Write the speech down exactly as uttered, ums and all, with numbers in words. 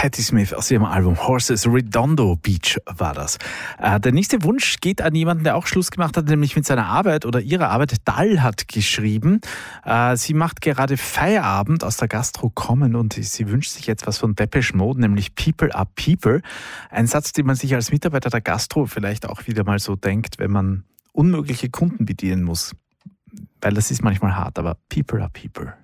Patti Smith aus ihrem Album Horses, Redondo Beach war das. Äh, der nächste Wunsch geht an jemanden, der auch Schluss gemacht hat, nämlich mit seiner Arbeit oder ihrer Arbeit. Dall hat geschrieben, äh, sie macht gerade Feierabend aus der Gastro kommen und sie wünscht sich jetzt was von Depeche Mode, nämlich People are People. Ein Satz, den man sich als Mitarbeiter der Gastro vielleicht auch wieder mal so denkt, wenn man unmögliche Kunden bedienen muss. Weil das ist manchmal hart, aber People are People.